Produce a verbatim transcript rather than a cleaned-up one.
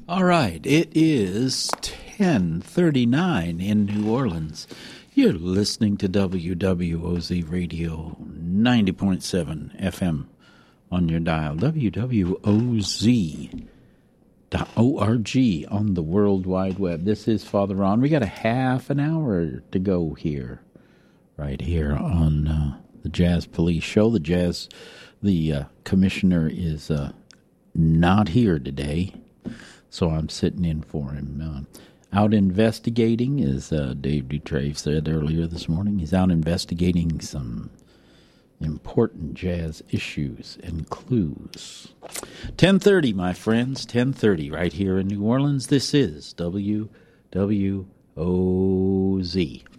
All right, it is ten thirty-nine in New Orleans. You're listening to W W O Z Radio ninety point seven F M on your dial, W W O Z dot org on the World Wide Web. This is Father Ron. We got a half an hour to go here, right here on uh, the Jazz Police Show. The Jazz, the uh, commissioner is uh, not here today, so I'm sitting in for him. Uh, out investigating, as uh, Dave Dutrave said earlier this morning, he's out investigating some important jazz issues and clues. ten thirty, my friends, ten thirty right here in New Orleans. This is W W O Z.